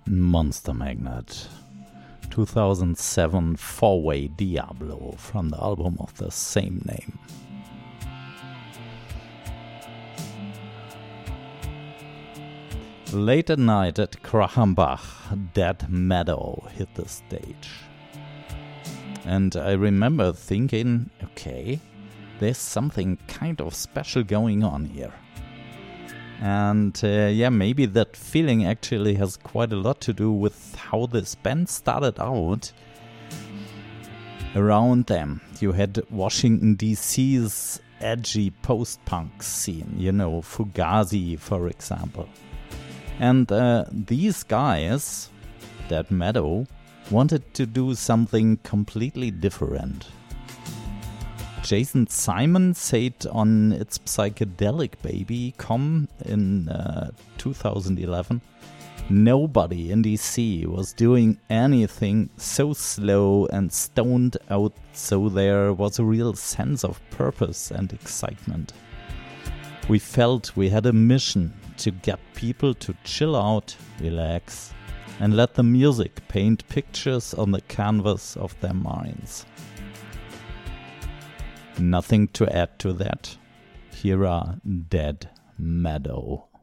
Monster Magnet, 2007 four-way Diablo from the album of the same name. Late at night at Krachenbach, Dead Meadow hit the stage. And I remember thinking, okay, there's something kind of special going on here. And maybe that feeling actually has quite a lot to do with how this band started out. Around them, you had Washington DC's edgy post-punk scene, Fugazi, for example. And these guys, Dead Meadow, wanted to do something completely different. Jason Simon said on It's Psychedelic Baby in 2011, nobody in DC was doing anything so slow and stoned out, so there was a real sense of purpose and excitement. We felt we had a mission to get people to chill out, relax, and let the music paint pictures on the canvas of their minds. Nothing to add to that. Here are Dead Meadow.